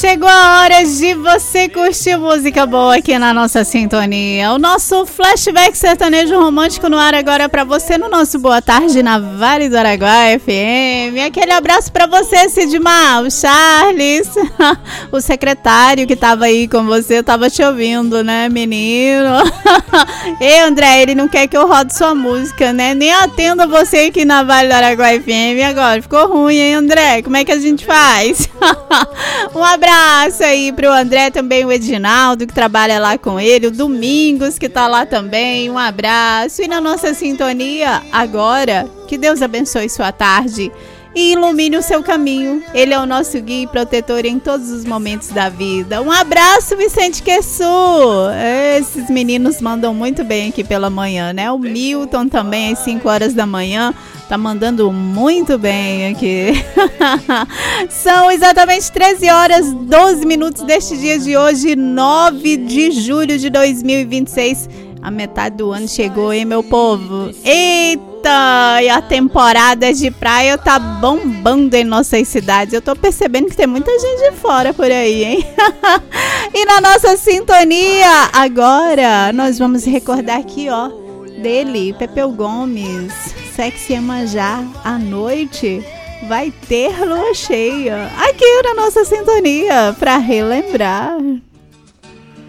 Chegou a hora de você curtir música boa aqui na nossa sintonia. O nosso flashback sertanejo romântico no ar agora pra você no nosso Boa Tarde na Vale do Araguaia FM. Aquele abraço pra você, Sidmar, o Charles, o secretário que tava aí com você, tava te ouvindo, né, menino? Ei, André, ele não quer que eu rode sua música, né? Nem atenda você aqui na Vale do Araguaia FM agora. Ficou ruim, hein, André? Como é que a gente faz? Um abraço aí pro André, também o Edinaldo, que trabalha lá com ele, o Domingos, que tá lá também, um abraço. E na nossa sintonia, agora, que Deus abençoe sua tarde e ilumine o seu caminho. Ele é o nosso guia e protetor em todos os momentos da vida. Um abraço, Vicente Quessu. Esses meninos mandam muito bem aqui pela manhã, né? O Milton também, às 5 horas da manhã, tá mandando muito bem aqui. São exatamente 13 horas 12 minutos deste dia de hoje, 9 de julho de 2026. A metade do ano chegou, hein, meu povo? Eita! E a temporada de praia tá bombando em nossas cidades. Eu tô percebendo que tem muita gente de fora por aí, hein? E na nossa sintonia, agora, nós vamos recordar aqui, ó, dele, Pepeu Gomes. Sexy Iemanjá, à noite vai ter lua cheia. Aqui na nossa sintonia, pra relembrar.